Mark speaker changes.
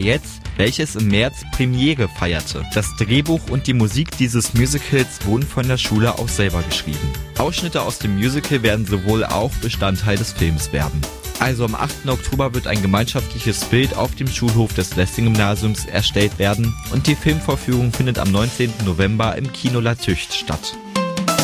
Speaker 1: jetzt, welches im März Premiere feierte. Das Drehbuch und die Musik dieses Musicals wurden von der Schule auch selber geschrieben. Ausschnitte aus dem Musical werden sowohl auch Bestandteil des Films werden. Also am 8. Oktober wird ein gemeinschaftliches Bild auf dem Schulhof des Lessing-Gymnasiums erstellt werden und die Filmvorführung findet am 19. November im Kino La Tücht statt.